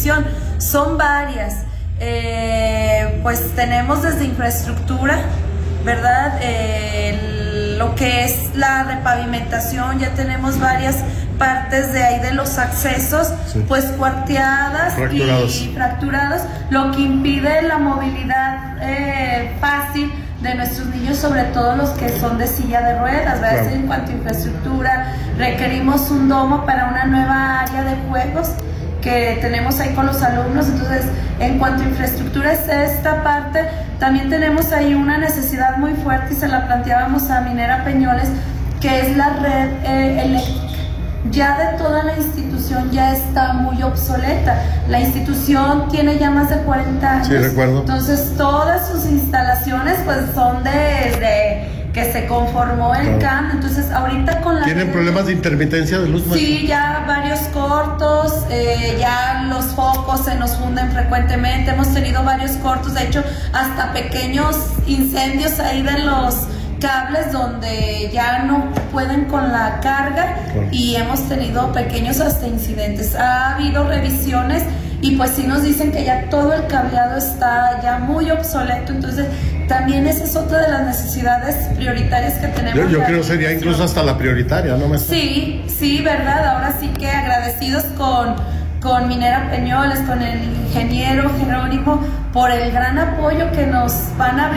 revisión. Son varias. Pues tenemos desde infraestructura, ¿verdad? Lo que es la repavimentación, ya tenemos varias partes de ahí de los accesos, sí, pues cuarteadas y fracturados, lo que impide la movilidad fácil de nuestros niños, sobre todo los que son de silla de ruedas, ¿verdad? Claro. En cuanto a infraestructura, requerimos un domo para una nueva área de juegos que tenemos ahí con los alumnos. Entonces, en cuanto a infraestructura es esta parte. También tenemos ahí una necesidad muy fuerte y se la planteábamos a Minera Peñoles, que es la red eléctrica. Ya de toda la institución ya está muy obsoleta. La institución tiene ya más de 40 años. Sí, recuerdo. Entonces, todas sus instalaciones pues son desde que se conformó el CAM. Entonces, ahorita con la... ¿Tienen problemas de intermitencia de luz? Sí, ya varios cortos, ya los focos se nos funden frecuentemente, hemos tenido varios cortos, de hecho, hasta pequeños incendios ahí de los cables donde ya no pueden con la carga, y hemos tenido pequeños hasta incidentes. Ha habido revisiones y pues sí nos dicen que ya todo el cableado está ya muy obsoleto. Entonces también esa es otra de las necesidades prioritarias que tenemos. Yo creo que sería incluso hasta la prioritaria, ¿no? Sí, verdad. Ahora sí que agradecidos con Minera Peñoles, con el ingeniero Jerónimo, por el gran apoyo que nos van a